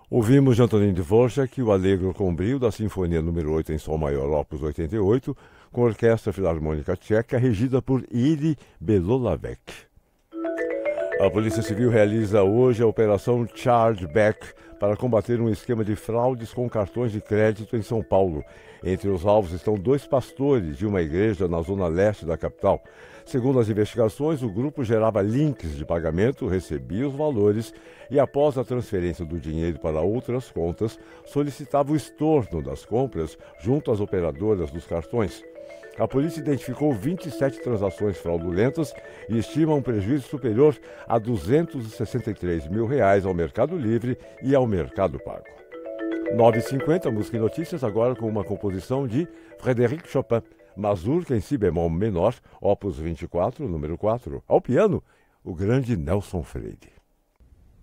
Ouvimos de Antonin Dvorak o Allegro com brio da Sinfonia número 8 em Sol Maior, Opus 88, com a Orquestra Filarmônica Tcheca, regida por Jiří Belohlavek. A Polícia Civil realiza hoje a Operação Chargeback para combater um esquema de fraudes com cartões de crédito em São Paulo. Entre os alvos estão 2 pastores de uma igreja na zona leste da capital. Segundo as investigações, o grupo gerava links de pagamento, recebia os valores e, após a transferência do dinheiro para outras contas, solicitava o estorno das compras junto às operadoras dos cartões. A polícia identificou 27 transações fraudulentas e estima um prejuízo superior a R$263 mil ao Mercado Livre e ao Mercado Pago. 9h50, música e notícias, agora com uma composição de Frédéric Chopin, Mazurca em si bemol menor, opus 24, número 4. Ao piano, o grande Nelson Freire.